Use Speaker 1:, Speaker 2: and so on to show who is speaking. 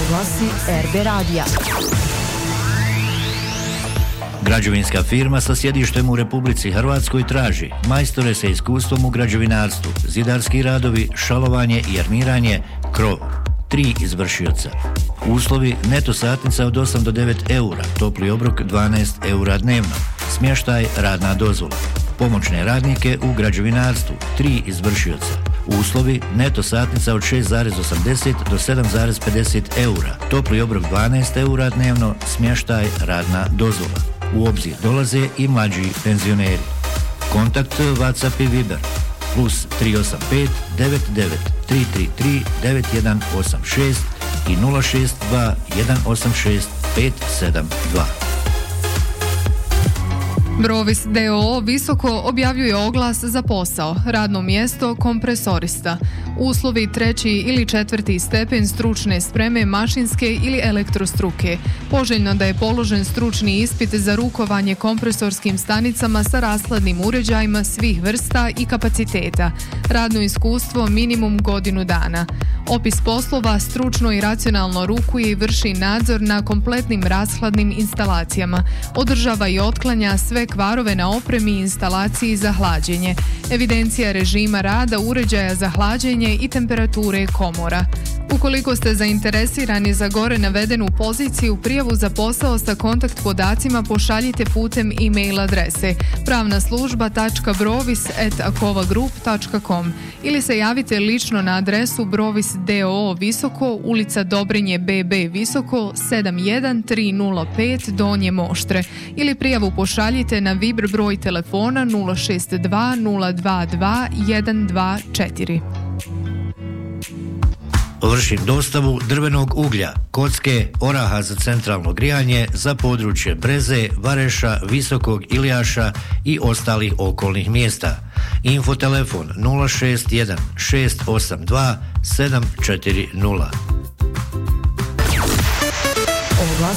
Speaker 1: Oglasi RB Radija.
Speaker 2: Građevinska firma sa sjedištem u Republici Hrvatskoj traži majstore sa iskustvom u građevinarstvu, zidarski radovi, šalovanje i armiranje, krov. 3 izvršioca. Uslovi: neto satnica od 8 do 9 eura, topli obrok 12 eura dnevno, smještaj, radna dozvola. Pomoćne radnike u građevinarstvu, 3 izvršioca. Uslovi: neto satnica od 6,80 do 7,50 eura, topli obrok 12 eura dnevno, smještaj, radna dozvola. U obzir dolaze i mlađi penzioneri. Kontakt WhatsApp i Viber +385 99 333 9186 i 062 186 572.
Speaker 3: Brovis D.O.O. Visoko objavljuje oglas za posao, radno mjesto kompresorista. Uslovi 3. ili 4. stepen stručne spreme mašinske ili elektrostruke. Poželjno da je položen stručni ispit za rukovanje kompresorskim stanicama sa rashladnim uređajima svih vrsta i kapaciteta. Radno iskustvo minimum godinu dana. Opis poslova: stručno i racionalno rukuje i vrši nadzor na kompletnim rashladnim instalacijama. Održava i otklanja sve kvarove na opremi i instalaciji za hlađenje. Evidencija režima rada, uređaja za hlađenje i temperature komora. Ukoliko ste zainteresirani za gore navedenu poziciju, prijavu za posao sa kontakt podacima pošaljite putem e-mail adrese pravnaslužba.brovis@akovagroup.com ili se javite lično na adresu Brovis D.O.O. Visoko, ulica Dobrinje BB Visoko, 71305 Donje Moštre, ili prijavu pošaljite na Viber broj telefona 062 022 124.
Speaker 2: Vršim dostavu drvenog uglja, kocke, oraha za centralno grijanje za područje Breze, Vareša, Visokog Ilijaša i ostalih okolnih mjesta. Infotelefon 061 682 740.